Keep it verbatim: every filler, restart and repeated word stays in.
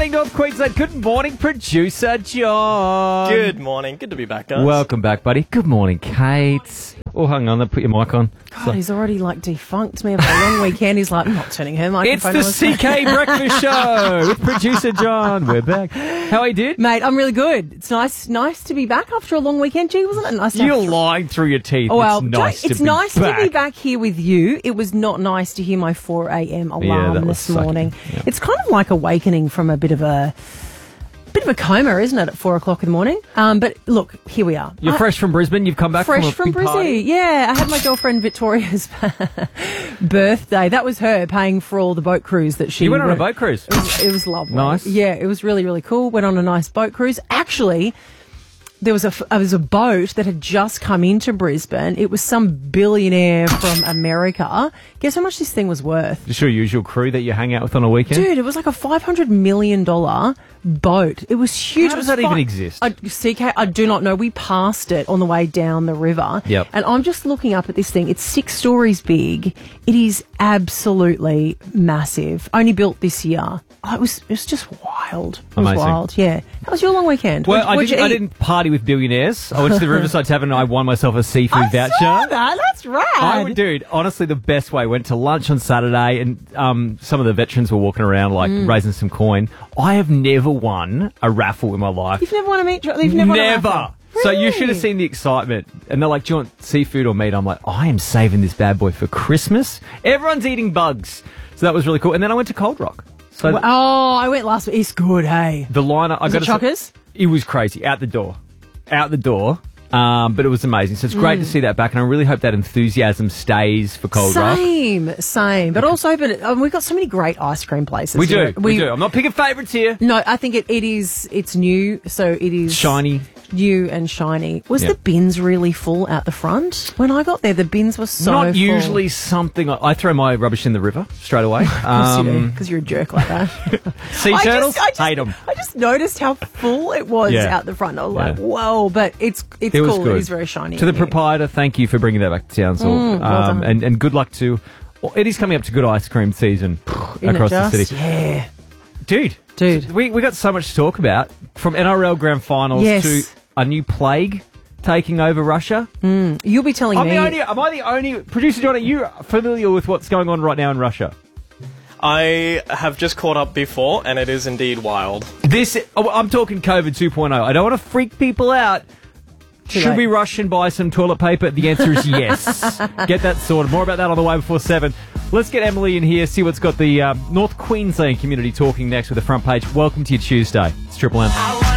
morning, North Queensland. Good morning, producer John. Good morning. Good to be back, guys. Welcome back, buddy. Good morning, Kate. Oh, hang on. Let me put your mic on. God, he's already, like, defunked me about a long weekend. He's like, I'm not turning her It's microphone the on. C K Breakfast Show with producer John. We're back. How are you, dude? Mate, I'm really good. It's nice nice to be back after a long weekend. Gee, wasn't it nice to You're have... lying through your teeth. Oh, well, it's nice, don't- it's to, nice be to back. be back here with you. It was not nice to hear my four a.m. Yeah, alarm that was this morning. sucky. Yeah. It's kind of like awakening from a bit of a... bit of a coma, isn't it, at four o'clock in the morning? Um, but look, here we are. You're I- fresh from Brisbane. You've come back Fresh from a from big Brizzy, party. yeah. I had my girlfriend Victoria's birthday. That was her paying for all the boat cruise that she You went on a went- boat cruise. It was, it was lovely. Nice. Yeah, it was really, really cool. Went on a nice boat cruise. Actually, there was a, f- there was a boat that had just come into Brisbane. It was some billionaire from America. Guess how much this thing was worth? Just your usual crew that you hang out with on a weekend? Dude, it was like a five hundred million dollars boat. It was huge. How It does was that even fi- exist? I, C K, I do not know. We passed it on the way down the river. Yep. And I'm just looking up at this thing. It's six stories big. It is absolutely massive. Only built this year. Oh, it was it was just wild. It was Amazing. wild, yeah. How was your long weekend? Well, What'd- I what'd didn't, you I eat? didn't party with billionaires. I went to the Riverside Tavern and I won myself a seafood I voucher. saw that. That's rad. I would, dude, honestly, the best way. Went to lunch on Saturday, and um, some of the veterans were walking around, like, Mm. raising some coin. I have never won a raffle in my life. You've never won a meat. You've never. Won a Never. raffle? So you Really? should have seen the excitement. And they're like, do you want seafood or meat? I'm like, I am saving this bad boy for Christmas. Everyone's eating bugs. So that was really cool. And then I went to Cold Rock. So Well, oh, I went last week. It's good, hey. the lineup, I Was got it chockers? It was crazy. Out the door. Out the door. Um, but it was amazing. So it's great to see that back, and I really hope that enthusiasm stays for Cold Rock. Same, same. But also, but um, we've got so many great ice cream places. We do, here. we, do. I'm not picking favourites here. No, I think it, it is. It's new, so it is Shiny. new and shiny. Was Yeah. the bins really full out the front when I got there? The bins were so not full. usually something. I, I throw my rubbish in the river straight away. Um, because you're a jerk like that. sea I turtles, just, I just, hate them. I just noticed how full it was Yeah. out the front. I was like, Yeah. whoa! But it's it's It was cool. good. It is very shiny. To the and new. proprietor, thank you for bringing that back to Townsville. Mm, well um, done. and, and good luck to... Well, it is coming up to good ice cream season Isn't it across the just? city. Yeah, Dude. Dude. We, we got so much to talk about. From N R L Grand Finals Yes. to a new plague taking over Russia. you'll be telling I'm me. the only, am I the only... Producer John, are you familiar with what's going on right now in Russia? I have just caught up before, and it is indeed wild. This... oh, I'm talking COVID two point oh. I don't want to freak people out. Too Should late. we rush and buy some toilet paper? The answer is yes. Get that sorted. More about that on the way before seven. Let's get Emily in here, see what's got the uh, North Queensland community talking next with the front page. Welcome to your Tuesday. It's Triple M.